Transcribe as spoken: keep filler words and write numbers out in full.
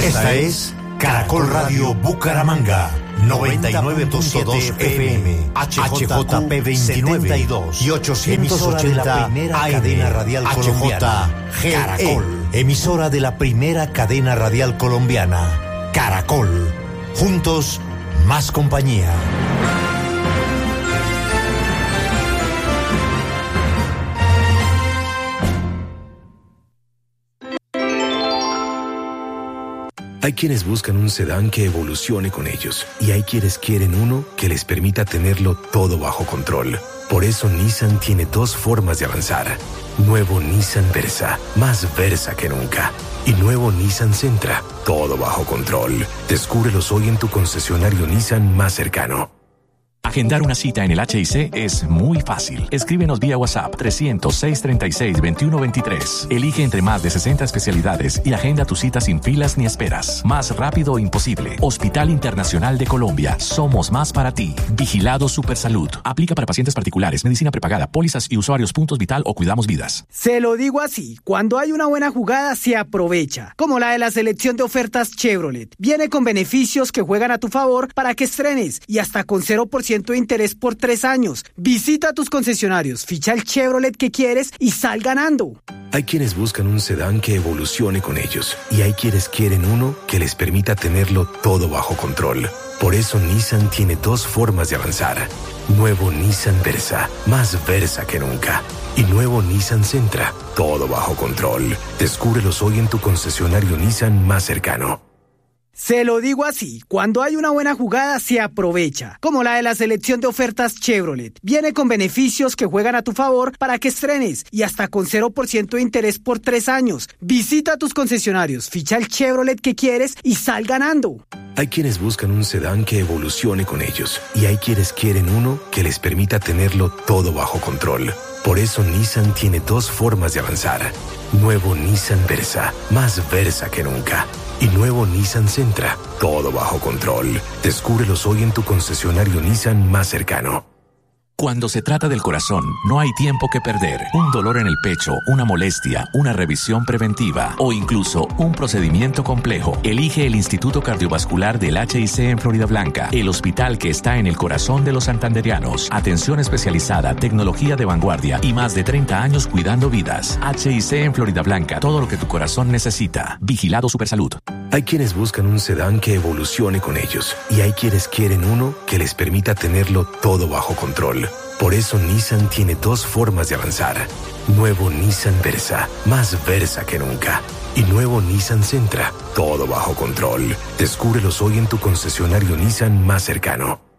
Esta es Caracol Radio Bucaramanga, noventa y nueve punto dos F M, H J P veintinueve y ochocientos ochenta A M, cadena radial colombiana. Caracol, emisora de la primera cadena radial colombiana. Caracol, juntos, más compañía. Hay quienes buscan un sedán que evolucione con ellos y hay quienes quieren uno que les permita tenerlo todo bajo control. Por eso Nissan tiene dos formas de avanzar. Nuevo Nissan Versa, más Versa que nunca. Y nuevo Nissan Sentra, todo bajo control. Descúbrelos hoy en tu concesionario Nissan más cercano. Agendar una cita en el H I C es muy fácil. Escríbenos vía WhatsApp trescientos, seiscientos treinta y seis, veintiuno veintitrés. Elige entre más de sesenta especialidades y agenda tu cita sin filas ni esperas. Más rápido imposible. Hospital Internacional de Colombia. Somos más para ti. Vigilado Supersalud. Aplica para pacientes particulares, medicina prepagada, pólizas y usuarios Puntos Vital o Cuidamos Vidas. Se lo digo así. Cuando hay una buena jugada, se aprovecha. Como la de la selección de ofertas Chevrolet. Viene con beneficios que juegan a tu favor para que estrenes y hasta con cero por ciento de interés por tres años. Visita tus concesionarios, ficha el Chevrolet que quieres y sal ganando. Hay quienes buscan un sedán que evolucione con ellos y hay quienes quieren uno que les permita tenerlo todo bajo control. Por eso Nissan tiene dos formas de avanzar. Nuevo Nissan Versa, más Versa que nunca. Y nuevo Nissan Sentra, todo bajo control. Descúbrelos hoy en tu concesionario Nissan más cercano. Se lo digo así, cuando hay una buena jugada se aprovecha, como la de la selección de ofertas Chevrolet. Viene con beneficios que juegan a tu favor para que estrenes y hasta con cero por ciento de interés por tres años. Visita tus concesionarios, ficha el Chevrolet que quieres y sal ganando. Hay quienes buscan un sedán que evolucione con ellos y hay quienes quieren uno que les permita tenerlo todo bajo control. Por eso Nissan tiene dos formas de avanzar. Nuevo Nissan Versa, más Versa que nunca. Y nuevo Nissan Sentra, todo bajo control. Descúbrelos hoy en tu concesionario Nissan más cercano. Cuando se trata del corazón, no hay tiempo que perder. Un dolor en el pecho, una molestia, una revisión preventiva o incluso un procedimiento complejo. Elige el Instituto Cardiovascular del H I C en Florida Blanca, el hospital que está en el corazón de los santanderianos. Atención especializada, tecnología de vanguardia y más de treinta años cuidando vidas. H I C en Florida Blanca, todo lo que tu corazón necesita. Vigilado Supersalud. Hay quienes buscan un sedán que evolucione con ellos y hay quienes quieren uno que les permita tenerlo todo bajo control. Por eso Nissan tiene dos formas de avanzar. Nuevo Nissan Versa, más Versa que nunca. Y nuevo Nissan Sentra, todo bajo control. Descúbrelos hoy en tu concesionario Nissan más cercano.